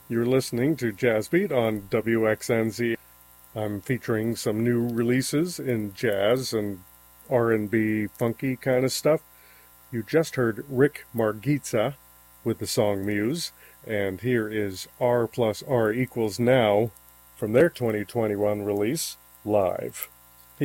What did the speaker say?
You're listening to Jazz Beat on WXNZ. I'm featuring some new releases in jazz and R&B funky kind of stuff. You just heard Rick Margitza with the song Muse, and here is R plus R equals Now from their 2021 release, Live.